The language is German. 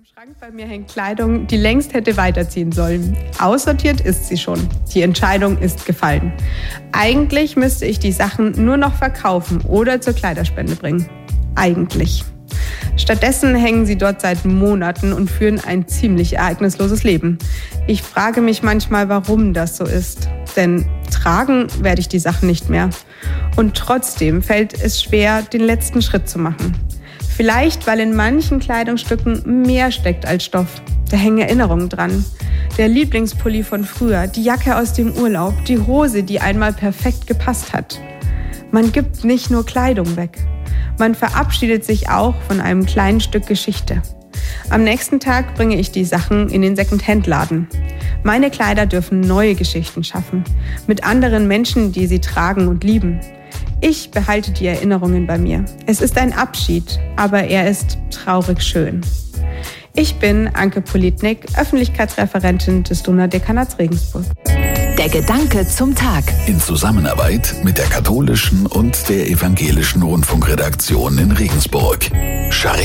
Schrank bei mir hängt Kleidung, die längst hätte weiterziehen sollen. Aussortiert ist sie schon. Die Entscheidung ist gefallen. Eigentlich müsste ich die Sachen nur noch verkaufen oder zur Kleiderspende bringen. Eigentlich. Stattdessen hängen sie dort seit Monaten und führen ein ziemlich ereignisloses Leben. Ich frage mich manchmal, warum das so ist. Denn tragen werde ich die Sachen nicht mehr. Und trotzdem fällt es schwer, den letzten Schritt zu machen. Vielleicht, weil in manchen Kleidungsstücken mehr steckt als Stoff. Da hängen Erinnerungen dran. Der Lieblingspulli von früher, die Jacke aus dem Urlaub, die Hose, die einmal perfekt gepasst hat. Man gibt nicht nur Kleidung weg. Man verabschiedet sich auch von einem kleinen Stück Geschichte. Am nächsten Tag bringe ich die Sachen in den Second-Hand-Laden. Meine Kleider dürfen neue Geschichten schaffen. Mit anderen Menschen, die sie tragen und lieben. Ich behalte die Erinnerungen bei mir. Es ist ein Abschied, aber er ist traurig schön. Ich bin Anke Politnik, Öffentlichkeitsreferentin des Donaudekanats Regensburg. Der Gedanke zum Tag. In Zusammenarbeit mit der katholischen und der evangelischen Rundfunkredaktion in Regensburg. Charit